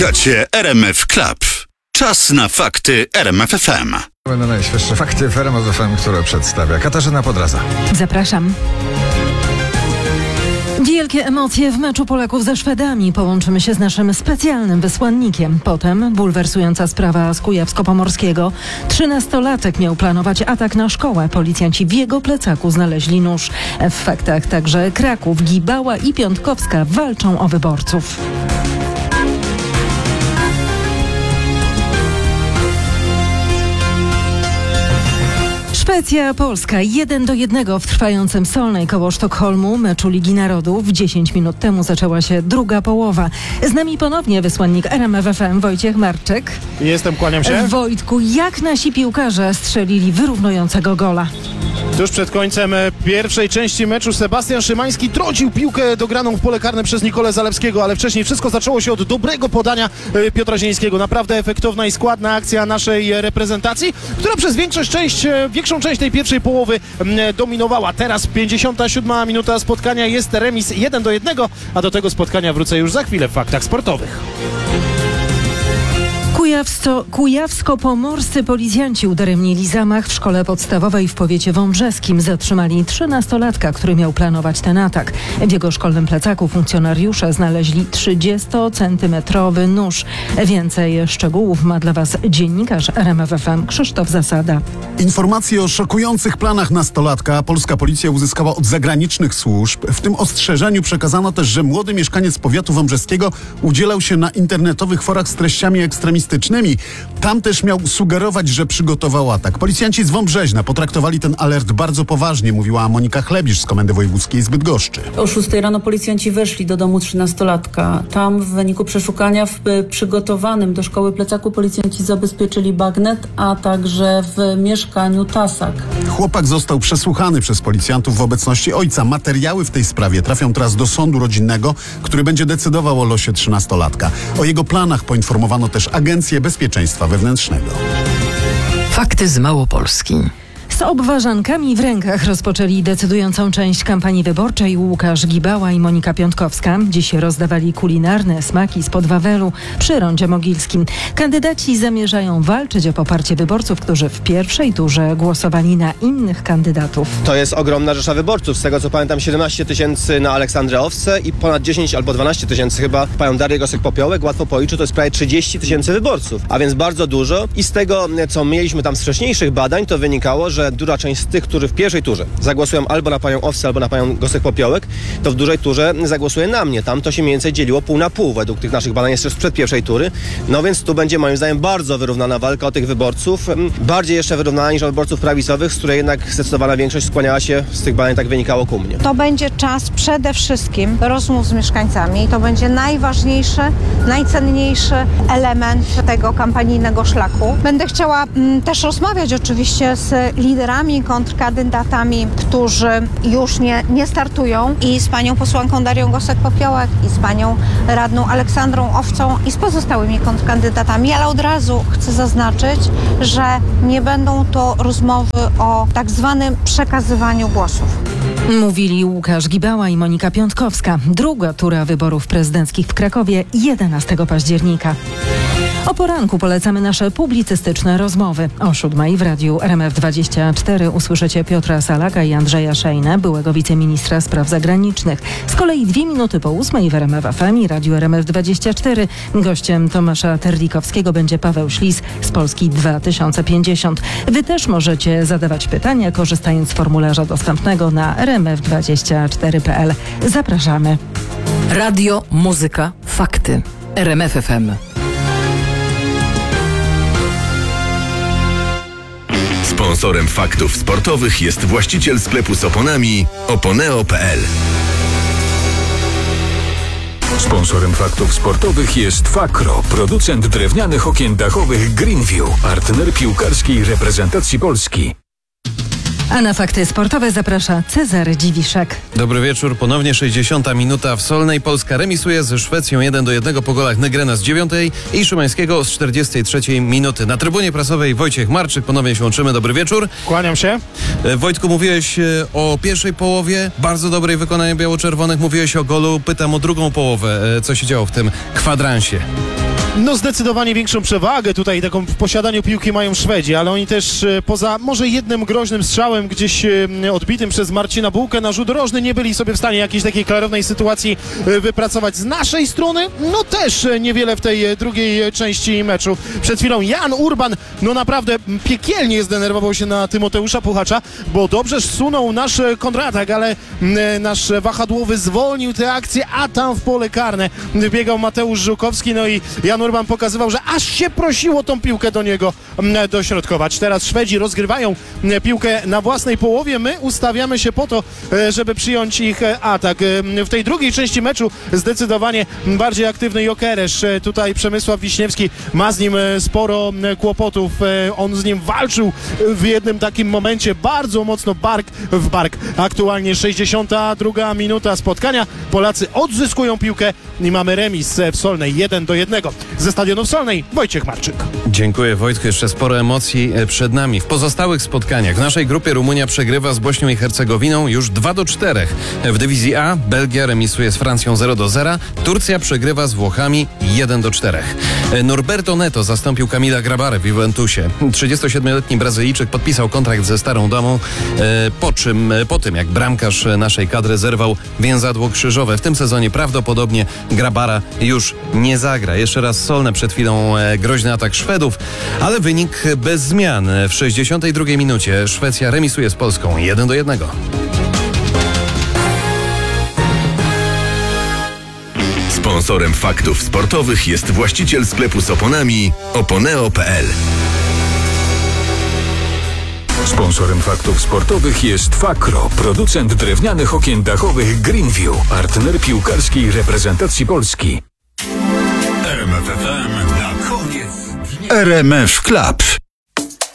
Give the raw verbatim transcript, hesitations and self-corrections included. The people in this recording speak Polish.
Słuchacie R M F Club. Czas na fakty R M F F M. Na najświeższe fakty w R M F F M, które przedstawia Katarzyna Podraza. Zapraszam. Wielkie emocje w meczu Polaków ze Szwedami. Połączymy się z naszym specjalnym wysłannikiem. Potem bulwersująca sprawa z Kujawsko-Pomorskiego. Trzynastolatek miał planować atak na szkołę. Policjanci w jego plecaku znaleźli nóż. W faktach także Kraków, Gibała i Piątkowska walczą o wyborców. Szwecja, Polska jeden do jednego w trwającym Solnej koło Sztokholmu meczu Ligi Narodów. dziesięć minut temu zaczęła się druga połowa. Z nami ponownie wysłannik R M F F M Wojciech Marczyk. Jestem, kłaniam się. Wojtku, jak nasi piłkarze strzelili wyrównującego gola? Tuż przed końcem pierwszej części meczu Sebastian Szymański trącił piłkę dograną w pole karne przez Nikolę Zalewskiego, ale wcześniej wszystko zaczęło się od dobrego podania Piotra Zielińskiego. Naprawdę efektowna i składna akcja naszej reprezentacji, która przez większość część, większą część tej pierwszej połowy dominowała. Teraz pięćdziesiąta siódma minuta spotkania, jest remis jeden do jednego, a do tego spotkania wrócę już za chwilę w faktach sportowych. Kujawsko, Kujawsko-pomorscy policjanci udaremnili zamach w szkole podstawowej w powiecie wąbrzeskim. Zatrzymali trzynastolatka, który miał planować ten atak. W jego szkolnym plecaku funkcjonariusze znaleźli trzydziestocentymetrowy nóż. Więcej szczegółów ma dla Was dziennikarz R M F F M Krzysztof Zasada. Informacje o szokujących planach nastolatka polska policja uzyskała od zagranicznych służb. W tym ostrzeżeniu przekazano też, że młody mieszkaniec powiatu wąbrzeskiego udzielał się na internetowych forach z treściami ekstremistycznymi. Tam też miał sugerować, że przygotował atak. Policjanci z Wąbrzeźna potraktowali ten alert bardzo poważnie, mówiła Monika Chlebisz z Komendy Wojewódzkiej z Bydgoszczy. O szóstej rano policjanci weszli do domu trzynastolatka. Tam w wyniku przeszukania w przygotowanym do szkoły plecaku policjanci zabezpieczyli bagnet, a także w mieszkaniu tasak. Chłopak został przesłuchany przez policjantów w obecności ojca. Materiały w tej sprawie trafią teraz do sądu rodzinnego, który będzie decydował o losie trzynastolatka. O jego planach poinformowano też Agencję Bezpieczeństwa Wewnętrznego. Fakty z Małopolski. Z obważankami w rękach rozpoczęli decydującą część kampanii wyborczej Łukasz Gibała i Monika Piątkowska. Dziś rozdawali kulinarne smaki spod Wawelu przy Rondzie Mogilskim. Kandydaci zamierzają walczyć o poparcie wyborców, którzy w pierwszej turze głosowali na innych kandydatów. To jest ogromna rzesza wyborców. Z tego co pamiętam siedemnaście tysięcy na Aleksandrę Owsę i ponad dziesięć albo dwanaście tysięcy chyba panią Darię Gosek-Popiołek. Łatwo policzyć, to jest prawie trzydzieści tysięcy wyborców, a więc bardzo dużo. I z tego, co mieliśmy tam z wcześniejszych badań, to wynikało, że duża część z tych, którzy w pierwszej turze zagłosują albo na panią Owsę, albo na panią Gosek-Popiołek, to w dużej turze zagłosuje na mnie. Tam to się mniej więcej dzieliło pół na pół według tych naszych badań jeszcze sprzed pierwszej tury. No więc tu będzie moim zdaniem bardzo wyrównana walka o tych wyborców. Bardziej jeszcze wyrównana niż o wyborców prawicowych, z której jednak zdecydowana większość skłaniała się, z tych badań tak wynikało, ku mnie. To będzie czas przede wszystkim rozmów z mieszkańcami. To będzie najważniejszy, najcenniejszy element tego kampanijnego szlaku. Będę chciała m, też rozmawiać oczywiście z liderami, kontrkandydatami, którzy już nie, nie startują, i z panią posłanką Darią Gosek-Popiołek, i z panią radną Aleksandrą Owcą, i z pozostałymi kontrkandydatami, ale od razu chcę zaznaczyć, że nie będą to rozmowy o tak zwanym przekazywaniu głosów. Mówili Łukasz Gibała i Monika Piątkowska. Druga tura wyborów prezydenckich w Krakowie jedenastego października. O poranku polecamy nasze publicystyczne rozmowy. O siódmej w radiu R M F dwadzieścia cztery usłyszycie Piotra Salaka i Andrzeja Szejnę, byłego wiceministra spraw zagranicznych. Z kolei dwie minuty po ósmej w R M F F M i radiu R M F dwadzieścia cztery gościem Tomasza Terlikowskiego będzie Paweł Ślis z Polski dwa tysiące pięćdziesiąt. Wy też możecie zadawać pytania, korzystając z formularza dostępnego na r m f dwadzieścia cztery kropka p l. Zapraszamy. Radio, muzyka, fakty. R M F F M. Sponsorem faktów sportowych jest właściciel sklepu z oponami oponeo kropka p l. Sponsorem faktów sportowych jest Fakro, producent drewnianych okien dachowych Greenview, partner piłkarskiej reprezentacji Polski. A na fakty sportowe zaprasza Cezary Dziwiszek. Dobry wieczór, ponownie sześćdziesiąta minuta w Solnej. Polska remisuje ze Szwecją jeden do jednego po golach Negrena z dziewiątej i Szymańskiego z czterdziestej trzeciej minuty. Na trybunie prasowej Wojciech Marczyk, ponownie się łączymy. Dobry wieczór. Kłaniam się. Wojtku, mówiłeś o pierwszej połowie, bardzo dobrej wykonania biało-czerwonych. Mówiłeś o golu, pytam o drugą połowę. Co się działo w tym kwadransie? No zdecydowanie większą przewagę tutaj taką w posiadaniu piłki mają Szwedzi, ale oni też e, poza może jednym groźnym strzałem gdzieś e, odbitym przez Marcina Bułkę na rzut rożny nie byli sobie w stanie jakiejś takiej klarownej sytuacji e, wypracować. Z naszej strony no też e, niewiele w tej e, drugiej e, części meczu. Przed chwilą Jan Urban no naprawdę piekielnie zdenerwował się na Tymoteusza Puchacza, bo dobrze sunął nasz e, kontratak, ale e, nasz wahadłowy zwolnił tę akcję, a tam w pole karne biegał Mateusz Żukowski, no i Jan Urban pokazywał, że aż się prosiło tą piłkę do niego dośrodkować. Teraz Szwedzi rozgrywają piłkę na własnej połowie. My ustawiamy się po to, żeby przyjąć ich atak. W tej drugiej części meczu zdecydowanie bardziej aktywny Jokeresz. Tutaj Przemysław Wiśniewski ma z nim sporo kłopotów. On z nim walczył w jednym takim momencie bardzo mocno bark w bark. Aktualnie sześćdziesiąta druga minuta spotkania. Polacy odzyskują piłkę i mamy remis w Solnej jeden do jednego. Ze stadionu w Solnej Wojciech Marczyk. Dziękuję, Wojtku, jeszcze sporo emocji przed nami. W pozostałych spotkaniach w naszej grupie Rumunia przegrywa z Bośnią i Hercegowiną już dwa do czterech. W dywizji A Belgia remisuje z Francją zero do zera, Turcja przegrywa z Włochami jeden do czterech. Norberto Neto zastąpił Kamila Grabarę w Juventusie. trzydziestosiedmioletni Brazylijczyk podpisał kontrakt ze Starą Damą, po czym, po tym jak bramkarz naszej kadry zerwał więzadło krzyżowe. W tym sezonie prawdopodobnie Grabara już nie zagra. Jeszcze raz Solne, przed chwilą groźny atak Szwedów, ale wynik bez zmian. W sześćdziesiątej drugiej minucie Szwecja remisuje z Polską jeden do jednego. Sponsorem faktów sportowych jest właściciel sklepu z oponami oponeo kropka p l. Sponsorem faktów sportowych jest Fakro, producent drewnianych okien dachowych Greenview, partner piłkarskiej reprezentacji Polski. R M F F M na koniec. R M F Club.